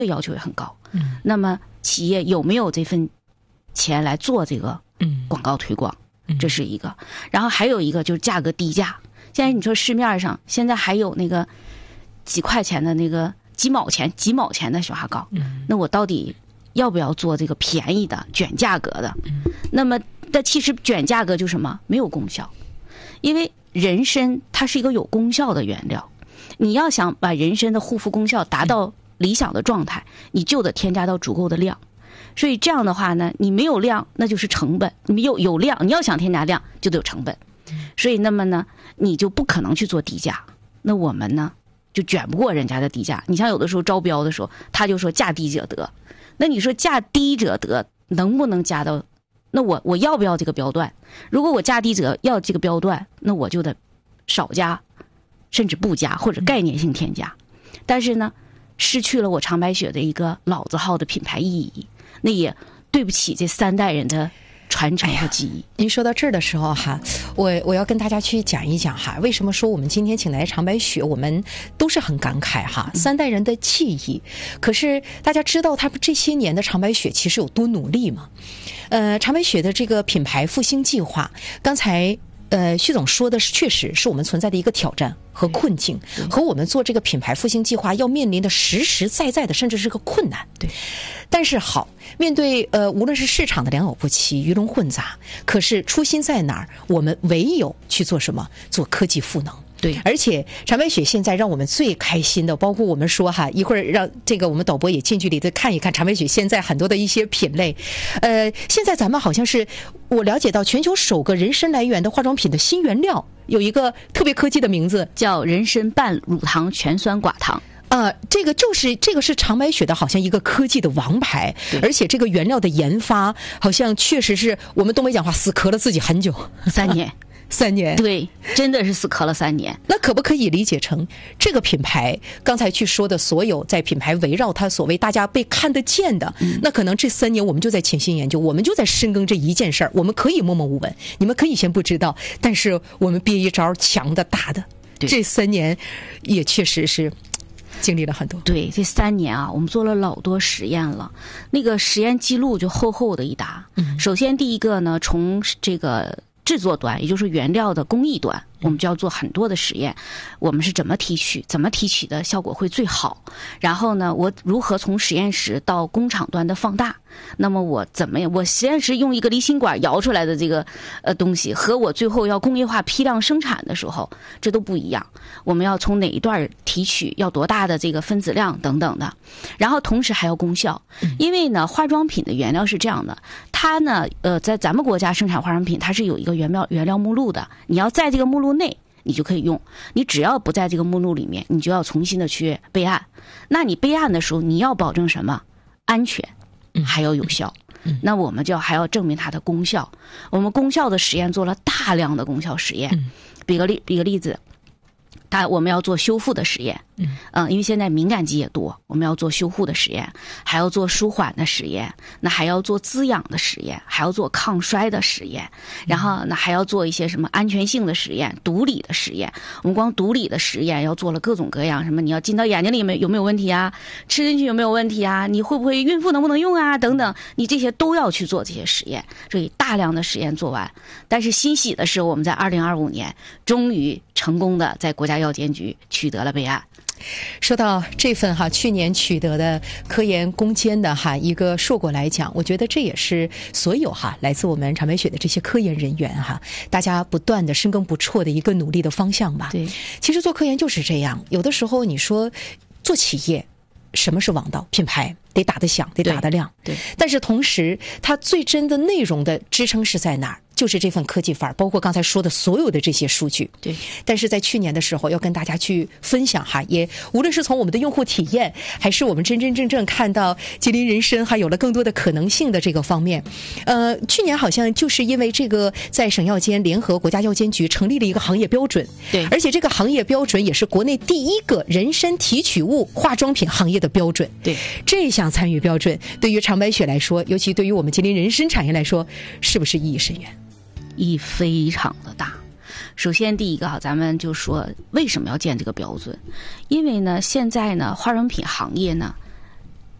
要求也很高。那么企业有没有这份钱来做这个广告推广，这是一个。然后还有一个就是价格低价。现在你说市面上现在还有那个几块钱的那个几毛钱的雪花膏，那我到底要不要做这个便宜的卷价格的？那么但其实卷价格就什么没有功效，因为人参它是一个有功效的原料，你要想把人参的护肤功效达到理想的状态，你就得添加到足够的量。所以这样的话呢，你没有量那就是成本，你有量，你要想添加量就得有成本。所以那么呢，你就不可能去做低价。那我们呢就卷不过人家的低价。你像有的时候招标的时候，他就说价低者得。那你说价低者得能不能加到？那我要不要这个标段？如果我价低者要这个标段，那我就得少加，甚至不加或者概念性添加。但是呢，失去了我长白雪的一个老字号的品牌意义，那也对不起这3代人的传承和记忆。 您说到这儿的时候哈，我要跟大家去讲一讲哈，为什么说我们今天请来长白雪，我们都是很感慨哈，3代人的记忆。可是大家知道他们这些年的长白雪其实有多努力吗？长白雪的这个品牌复兴计划，刚才徐总说的是，确实是我们存在的一个挑战和困境，和我们做这个品牌复兴计划要面临的实实在在的，甚至是个困难。 对。 但是好，面对无论是市场的良莠不齐、鱼龙混杂，可是初心在哪儿？我们唯有去做什么？做科技赋能。 对， 而且长白雪现在让我们最开心的，包括我们说哈，一会儿让这个我们导播也近距离的看一看长白雪现在很多的一些品类。现在咱们好像是我了解到全球首个人参来源的化妆品的新原料，有一个特别科技的名字， 叫人参半乳糖全酸寡糖。 这个是长白雪的好像一个科技的王牌，而且这个原料的研发好像确实是我们东北讲话死磕了自己很久 ，3年。 3年， 对，真的是死磕了3年。 那可不可以理解成这个品牌刚才去说的所有在品牌围绕它所谓大家被看得见的，那可能这3年我们就在潜心研究，我们就在深耕这一件事儿。我们可以默默无闻，你们可以先不知道，但是我们憋一招强的大的。这3年也确实是经历了很多。 对，这3年啊，我们做了老多实验了，那个实验记录就厚厚的一沓。首先第一个呢，从这个制作端，也就是原料的工艺端，我们就要做很多的实验。我们是怎么提取的效果会最好？然后呢，我如何从实验室到工厂端的放大？那么我实验室用一个离心管摇出来的这个东西，和我最后要工业化批量生产的时候，这都不一样。我们要从哪一段提取，要多大的这个分子量等等的。然后同时还要功效，因为呢，化妆品的原料是这样的，它呢，在咱们国家生产化妆品，它是有一个原料目录的，你要在这个目录内，你就可以用。你只要不在这个目录里面，你就要重新的去备案。那你备案的时候，你要保证什么？安全，还要有效。那我们还要证明它的功效。我们功效的实验做了大量的功效实验。比个例子，我们要做修复的实验。因为现在敏感肌也多，我们要做修护的实验，还要做舒缓的实验，那还要做滋养的实验，还要做抗衰的实验，然后那还要做一些什么安全性的实验、毒理的实验。我们光毒理的实验要做了各种各样，什么你要进到眼睛里有没有问题啊？吃进去有没有问题啊？你会不会孕妇能不能用啊？等等，你这些都要去做这些实验。所以大量的实验做完，但是欣喜的是，我们在2025年终于成功的在国家药监局取得了备案。 说到这份去年取得的科研攻坚的一个硕果来讲，我觉得这也是所有来自我们长白雪的这些科研人员大家不断的深耕不辍的一个努力的方向吧。 对， 其实做科研就是这样，有的时候你说做企业，什么是王道？品牌得打得响，得打得亮。 对， 但是同时它最真的内容的支撑是在哪儿？就是这份科技范儿，包括刚才说的所有的这些数据。 对， 但是在去年的时候，要跟大家去分享也无论是从我们的用户体验，还是我们真真正正看到吉林人参有了更多的可能性的这个方面，去年好像就是因为这个，在省药监联合国家药监局成立了一个行业标准。 对， 而且这个行业标准也是国内第一个人参提取物化妆品行业的标准。 对， 这项参与标准对于长白雪来说，尤其对于我们吉林人参产业来说，是不是意义深远？ 意义非常的大。首先第一个咱们就说为什么要建这个标准？因为呢，现在呢，化妆品行业呢，